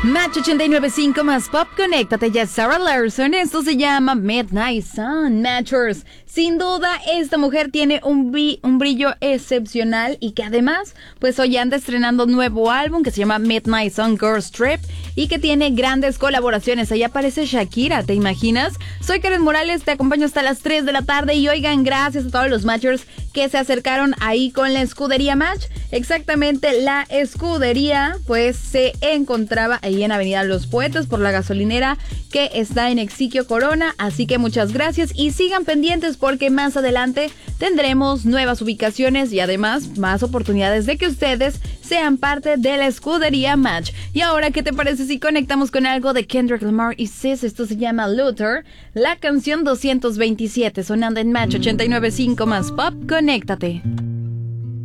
Match 89.5 más Pop, conéctate, ya Sarah Larson. Esto se llama Midnight Sun. Matchers, sin duda esta mujer tiene un brillo excepcional y que además pues hoy anda estrenando un nuevo álbum que se llama Midnight Sun Girls Trip y que tiene grandes colaboraciones. Ahí aparece Shakira, ¿te imaginas? Soy Karen Morales, te acompaño hasta las 3 de la tarde y oigan, gracias a todos los Matchers que se acercaron ahí con la escudería Match. Exactamente, la escudería pues se encontraba ahí en Avenida Los Poetas por la gasolinera que está en Exiquio Corona, así que muchas gracias y sigan pendientes porque más adelante tendremos nuevas ubicaciones y además más oportunidades de que ustedes sean parte de la escudería Match. Y ahora, ¿qué te parece si conectamos con algo de Kendrick Lamar y Sis? Esto se llama Luther, la canción 227 sonando en Match 89.5 más Pop, conéctate.